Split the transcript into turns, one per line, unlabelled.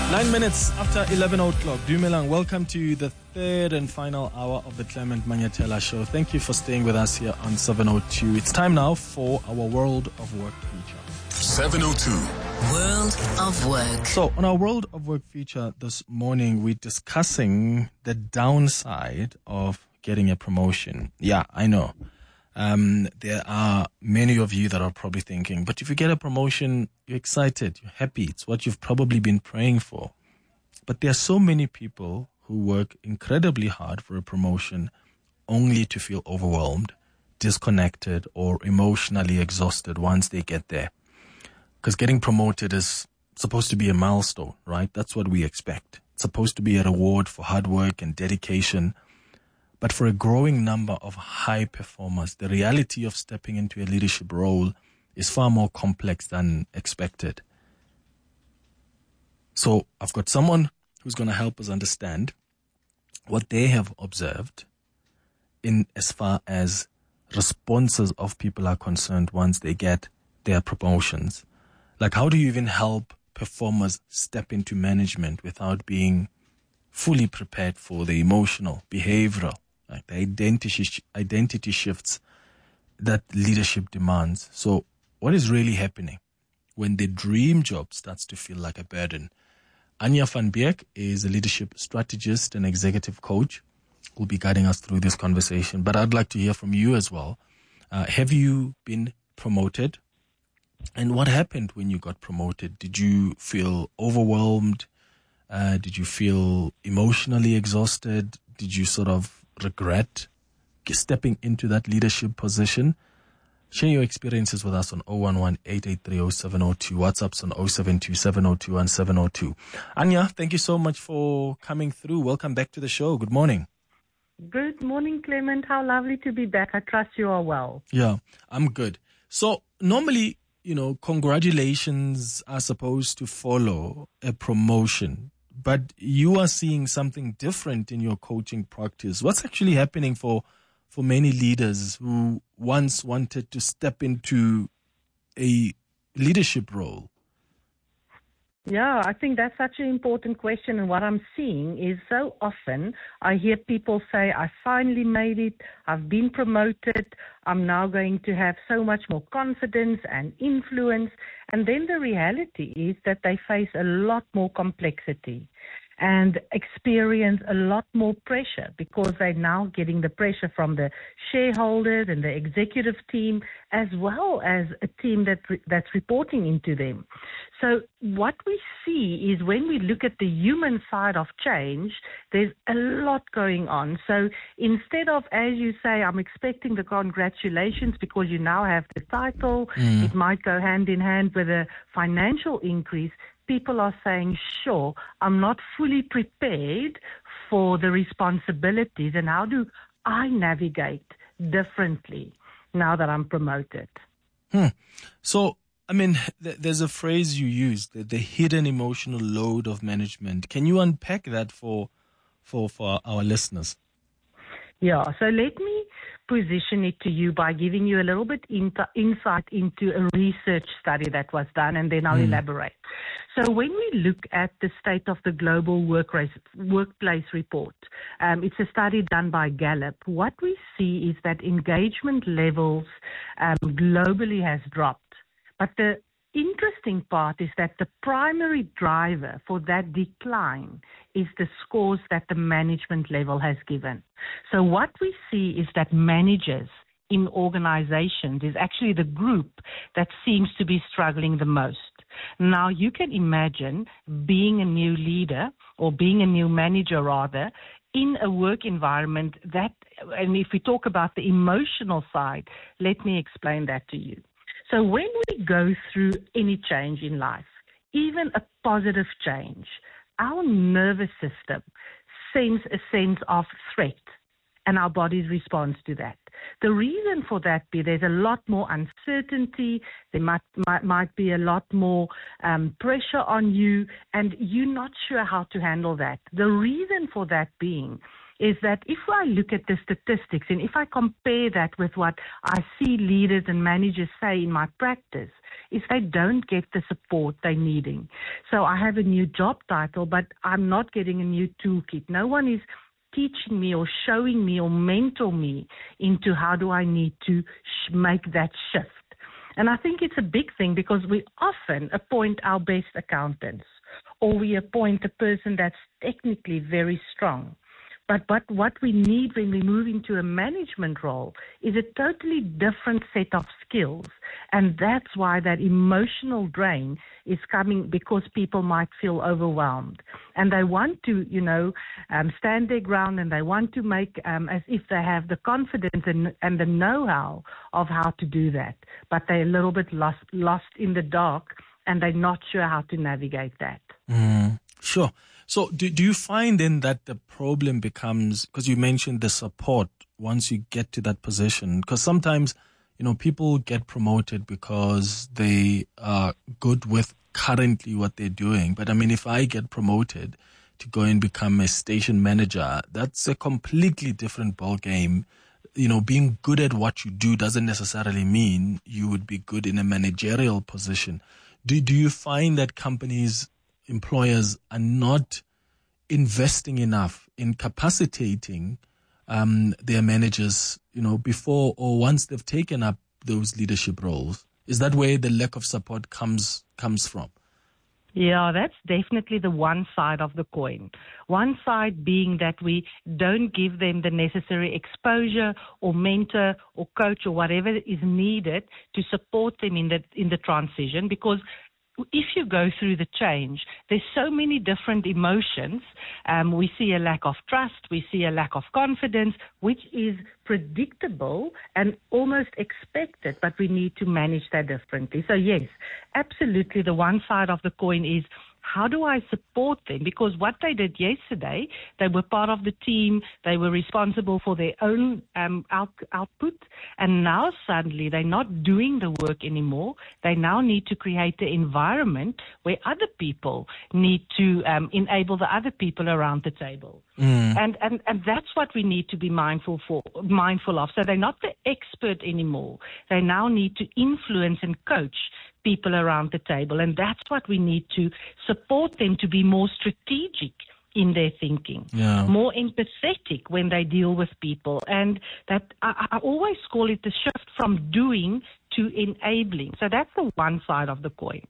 9 minutes after 11 o'clock. Dumelang, welcome to the third and final hour of the Clement Manyatela Show. Thank you for staying with us here on 702. It's time now for our World of Work feature.
702. World of Work.
So, on our World of Work feature this morning, we're discussing the downside of getting a promotion. Yeah, I know. There are many of you that are probably thinking, but if you get a promotion, you're excited, you're happy. It's what you've probably been praying for. But there are so many people who work incredibly hard for a promotion only to feel overwhelmed, disconnected, or emotionally exhausted once they get there. Because getting promoted is supposed to be a milestone, right? That's what we expect. It's supposed to be a reward for hard work and dedication. But for a growing number of high performers, the reality of stepping into a leadership role is far more complex than expected. So I've got someone who's going to help us understand what they have observed in as far as responses of people are concerned once they get their promotions. Like, how do you even help performers step into management without being fully prepared for the emotional, behavioral, like the identity shifts that leadership demands? So what is really happening when the dream job starts to feel like a burden? Anya van Beek is a leadership strategist and executive coach who will be guiding us through this conversation. But I'd like to hear from you as well. Have you been promoted? And what happened when you got promoted? Did you feel overwhelmed? Did you feel emotionally exhausted? Did you sort of regret stepping into that leadership position? Share your experiences with us on 011-883-0702. WhatsApp's on 072-702-1702. Anya, thank you so much for coming through. Welcome back to the show. Good morning.
Good morning, Clement. How lovely to be back. I trust you are well.
Yeah, I'm good. So normally, congratulations are supposed to follow a promotion, but you are seeing something different in your coaching practice. What's actually happening for many leaders who once wanted to step into a leadership role?
Yeah, I think that's such an important question. And what I'm seeing is so often I hear people say, I finally made it, I've been promoted, I'm now going to have so much more confidence and influence. And then the reality is that they face a lot more complexity and experience a lot more pressure because they're now getting the pressure from the shareholders and the executive team as well as a team that's reporting into them. So what we see is when we look at the human side of change, there's a lot going on. So instead of, as you say, I'm expecting the congratulations because you now have the title, it might go hand in hand with a financial increase. People are saying, sure, I'm not fully prepared for the responsibilities, and how do I navigate differently now that I'm promoted?
So, I mean, there's a phrase you use, the hidden emotional load of management. Can you unpack that for our listeners?
Yeah, so let me position it to you by giving you a little bit insight into a research study that was done, and then I'll elaborate. So when we look at the state of the global workplace report, it's a study done by Gallup. What we see is that engagement levels globally has dropped. But the interesting part is that the primary driver for that decline is the scores that the management level has given. So what we see is that managers in organizations is actually the group that seems to be struggling the most. Now, you can imagine being a new leader or being a new manager rather in a work environment that, and if we talk about the emotional side, let me explain that to you. So when we go through any change in life, even a positive change, our nervous system sends a sense of threat and our body responds to that. The reason for that be there's a lot more uncertainty, there might be a lot more pressure on you, and you're not sure how to handle that. The reason for that being is that if I look at the statistics and if I compare that with what I see leaders and managers say in my practice, is they don't get the support they're needing. So I have a new job title, but I'm not getting a new toolkit. No one is teaching me or showing me or mentor me into how do I need to make that shift. And I think it's a big thing because we often appoint our best accountants or we appoint a person that's technically very strong. But what we need when we move into a management role is a totally different set of skills. And that's why that emotional drain is coming, because people might feel overwhelmed. And they want to, stand their ground, and they want to make as if they have the confidence and the know-how of how to do that. But they're a little bit lost in the dark, and they're not sure how to navigate that.
Sure. So do you find then that the problem becomes, because you mentioned the support once you get to that position, because sometimes, people get promoted because they are good with currently what they're doing. But I mean, if I get promoted to go and become a station manager, that's a completely different ball game. Being good at what you do doesn't necessarily mean you would be good in a managerial position. Do you find that employers are not investing enough in capacitating their managers, before or once they've taken up those leadership roles? Is that where the lack of support comes from?
Yeah, that's definitely the one side of the coin. One side being that we don't give them the necessary exposure or mentor or coach or whatever is needed to support them in the transition, because if you go through the change, there's so many different emotions. We see a lack of trust. We see a lack of confidence, which is predictable and almost expected, but we need to manage that differently. So yes, absolutely. The one side of the coin is, how do I support them? Because what they did yesterday, they were part of the team. They were responsible for their own output. And now suddenly they're not doing the work anymore. They now need to create the environment where other people need to enable the other people around the table. And that's what we need to be mindful of. So they're not the expert anymore. They now need to influence and coach people around the table, and that's what we need to support them to be more strategic in their thinking, more empathetic when they deal with people. And that I always call it the shift from doing to enabling. So that's the one side of the coin.